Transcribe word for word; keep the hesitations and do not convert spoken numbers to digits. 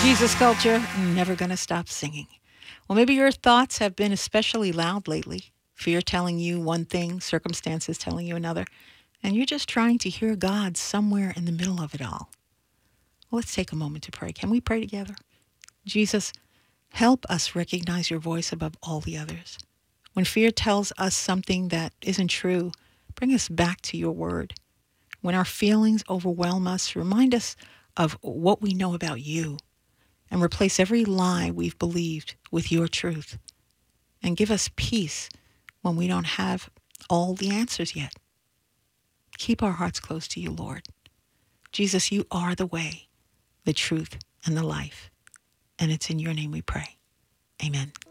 Jesus culture, never gonna stop singing. Well, maybe your thoughts have been especially loud lately. Fear telling you one thing, circumstances telling you another, and you're just trying to hear God somewhere in the middle of it all. Well, let's take a moment to pray. Can we pray together? Jesus, help us recognize your voice above all the others. When fear tells us something that isn't true, bring us back to your word. When our feelings overwhelm us, remind us of what we know about you and replace every lie we've believed with your truth. And give us peace when we don't have all the answers yet. Keep our hearts close to you, Lord. Jesus, you are the way, the truth, and the life. And it's in your name we pray. Amen.